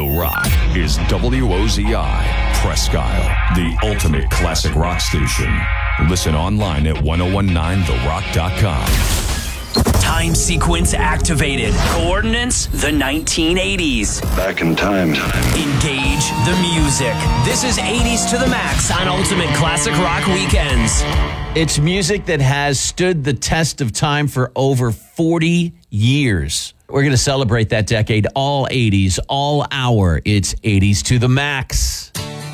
The Rock is WOZI, Presque Isle, the ultimate classic rock station. Listen online at 1019therock.com. Time sequence activated. Coordinates, the 1980s. Back in time. Engage the music. This is 80s to the max on Ultimate Classic Rock Weekends. It's music that has stood the test of time for over 40 years. We're going to celebrate that decade, all 80s, all hour. It's 80s to the max.